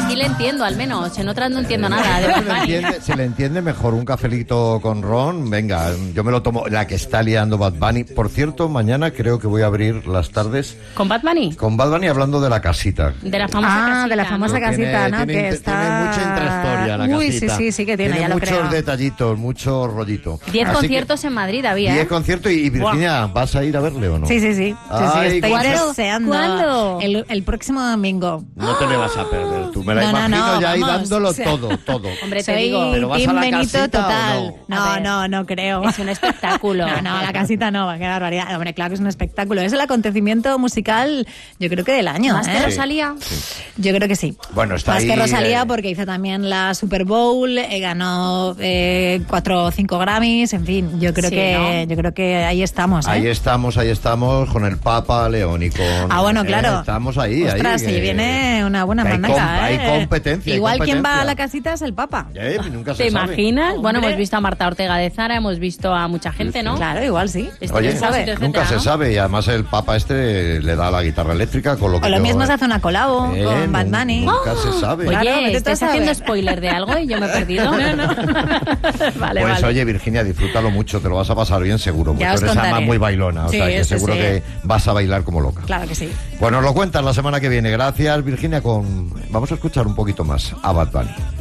aquí le entiendo, al menos. En otras no entiendo nada de Bad Bunny. Se le entiende mejor un cafelito con ron. Venga, yo me lo tomo. La que está liando Bad Bunny. Por cierto, mañana creo que voy a abrir las tardes. ¿Con Bad Bunny? Con Bad Bunny hablando de la casita. De la famosa casita. De la famosa casita, ¿no? Tiene mucha intrahistoria la casita. Sí, que tiene, ya lo creo. Muchos detallitos, mucho rollito. 10 conciertos en Madrid había. 10 conciertos y Virginia, ¿vas a ir a verle o no? Sí. Ay, Estoy deseando. ¿Cuándo? El próximo domingo. No te le vas a perder tú. Me la imagino ya ahí dándolo todo. Hombre, te Soy digo. ¿Pero vas a la Benito casita total. o No creo. Es un espectáculo. No, la casita no, qué barbaridad. Hombre, claro que es un espectáculo. Es el acontecimiento musical, yo creo que del año. ¿Más que Rosalía? Sí. Yo creo que sí. Bueno, está Más ahí, que Rosalía porque hizo también la Super Bowl, ganó 4 o 5 Grammys, en fin, yo creo que ahí estamos. Ahí estamos con el Papa León y con... bueno, claro. Estamos ahí. Ostras, ahí, si viene una buena hay mandaca, hay competencia. Igual hay quien va competencia. a la casita es el Papa. Nunca se ¿Te sabe. imaginas? Bueno, Hombre. hemos visto a Marta Ortega de Zara, hemos visto a mucha gente, ¿no? Claro, igual sí. Oye, sabe. nunca se sabe y además el Papa le da la guitarra eléctrica con lo que... O lo mismo se hace una colabo con Bad Bunny. Nunca se sabe. Oye, Claro, vete tú a ¿estás saber. haciendo spoiler de algo y yo me he perdido? No. Vale, Pues vale. oye, Virginia, disfrútalo mucho, te lo vas a pasar bien seguro, porque Ya tú os eres contaré. además muy bailona, o Sí, sea que sí, seguro sí. que vas a bailar como loca. Claro que sí. Bueno, nos lo cuentas la semana que viene. Gracias, Virginia. Vamos a escuchar un poquito más a Bad Bunny.